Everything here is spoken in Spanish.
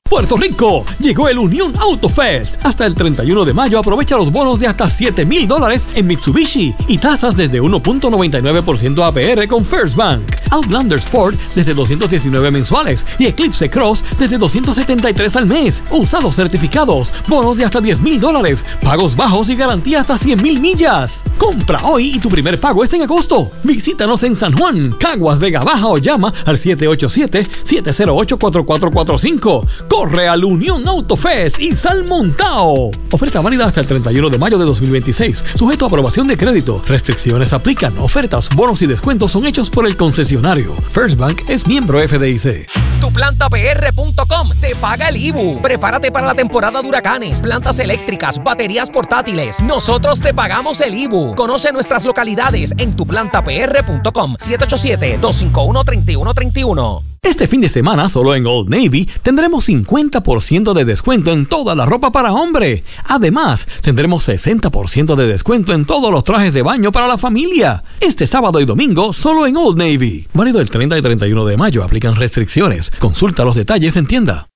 Puerto Rico, llegó el Unión Auto Fest. Hasta el 31 de mayo aprovecha los bonos de hasta $7,000 en Mitsubishi y tasas desde 1.99% APR con First Bank. Outlander Sport desde $219 mensuales y Eclipse Cross desde $273 al mes. Usados certificados, bonos de hasta $10,000, pagos bajos y garantía hasta 100,000 millas. Compra hoy y tu primer pago es en agosto. Visítanos en San Juan, Caguas, Vega Baja o llama al 787-708-4445. Corre al Unión Auto Fest y sal montao. Oferta válida hasta el 31 de mayo de 2026. Sujeto a aprobación de crédito. Restricciones aplican. Ofertas, bonos y descuentos son hechos por el concesionario. First Bank es miembro FDIC. TuPlantaPR.com te paga el IBU. Prepárate para la temporada de huracanes, plantas eléctricas, baterías portátiles. Nosotros te pagamos el IBU. Conoce nuestras localidades en TuPlantaPR.com. 787-251-3131. Este fin de semana, solo en Old Navy, tendremos 50% de descuento en toda la ropa para hombre. Además, tendremos 60% de descuento en todos los trajes de baño para la familia. Este sábado y domingo, solo en Old Navy. Válido el 30 y 31 de mayo. Aplican restricciones. Consulta los detalles en tienda.